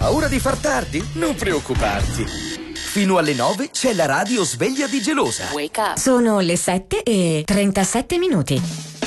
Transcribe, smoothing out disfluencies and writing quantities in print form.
paura di far tardi? Non preoccuparti. Fino alle 9 c'è la radio sveglia di Gelosa. Sono le 7:37.